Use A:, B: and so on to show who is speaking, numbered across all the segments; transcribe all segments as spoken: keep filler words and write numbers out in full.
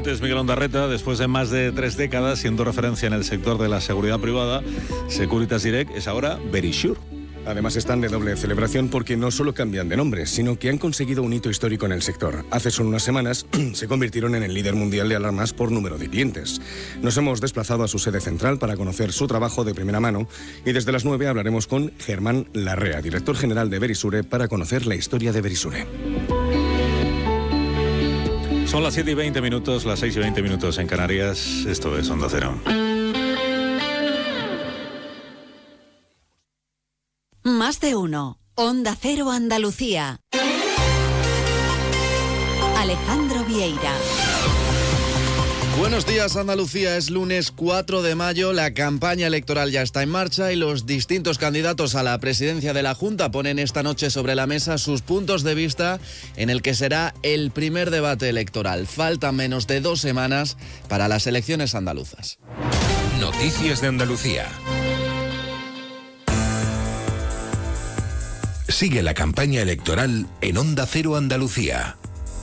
A: Es Miguel Ondarreta. Después de más de tres décadas siendo referencia en el sector de la seguridad privada, Securitas Direct es ahora Verisure.
B: Además están de doble celebración porque no solo cambian de nombre, sino que han conseguido un hito histórico en el sector. Hace solo unas semanas se convirtieron en el líder mundial de alarmas por número de clientes. Nos hemos desplazado a su sede central para conocer su trabajo de primera mano y desde las nueve hablaremos con Germán Larrea, director general de Verisure, para conocer la historia de Verisure.
A: Son las siete y veinte minutos, las seis y veinte minutos en Canarias. Esto es Onda Cero.
C: Más de uno. Onda Cero Andalucía. Alejandro Vieira.
D: Buenos días, Andalucía. Es lunes cuatro de mayo, la campaña electoral ya está en marcha y los distintos candidatos a la presidencia de la Junta ponen esta noche sobre la mesa sus puntos de vista en el que será el primer debate electoral. Faltan menos de dos semanas para las elecciones andaluzas.
E: Noticias de Andalucía. Sigue la campaña electoral en Onda Cero Andalucía.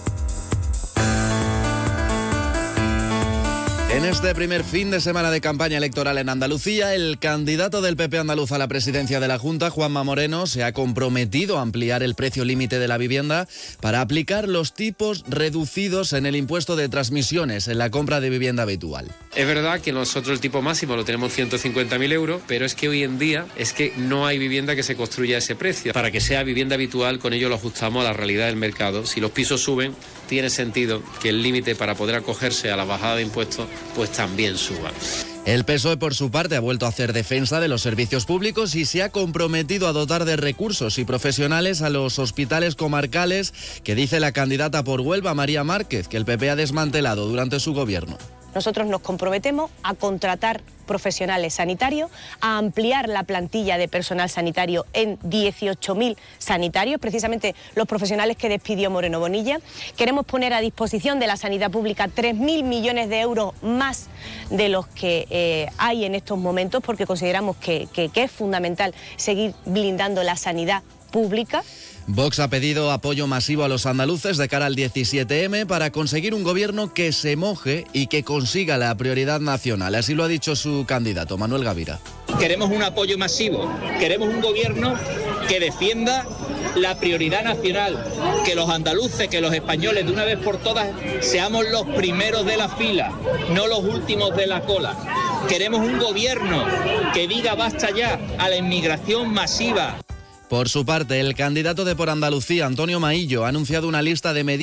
D: En este primer fin de semana de campaña electoral en Andalucía, el candidato del P P andaluz a la presidencia de la Junta, Juanma Moreno, se ha comprometido a ampliar el precio límite de la vivienda para aplicar los tipos reducidos en el impuesto de transmisiones en la compra de vivienda habitual.
F: Es verdad que nosotros el tipo máximo lo tenemos ciento cincuenta mil euros, pero es que hoy en día es que no hay vivienda que se construya a ese precio. Para que sea vivienda habitual, con ello lo ajustamos a la realidad del mercado. Si los pisos suben, tiene sentido que el límite para poder acogerse a la bajada de impuestos pues también suba.
D: El P S O E, por su parte, ha vuelto a hacer defensa de los servicios públicos y se ha comprometido a dotar de recursos y profesionales a los hospitales comarcales que dice la candidata por Huelva, María Márquez, que el P P ha desmantelado durante su gobierno.
G: Nosotros nos comprometemos a contratar profesionales sanitarios, a ampliar la plantilla de personal sanitario en dieciocho mil sanitarios, precisamente los profesionales que despidió Moreno Bonilla. Queremos poner a disposición de la sanidad pública tres mil millones de euros más de los que eh, hay en estos momentos, porque consideramos que, que, que es fundamental seguir blindando la sanidad pública.
D: Vox ha pedido apoyo masivo a los andaluces de cara al diecisiete eme para conseguir un gobierno que se moje y que consiga la prioridad nacional. Así lo ha dicho su candidato, Manuel Gavira.
H: Queremos un apoyo masivo, queremos un gobierno que defienda la prioridad nacional, que los andaluces, que los españoles de una vez por todas seamos los primeros de la fila, no los últimos de la cola. Queremos un gobierno que diga basta ya a la inmigración masiva.
D: Por su parte, el candidato de Por Andalucía, Antonio Maillo, ha anunciado una lista de medidas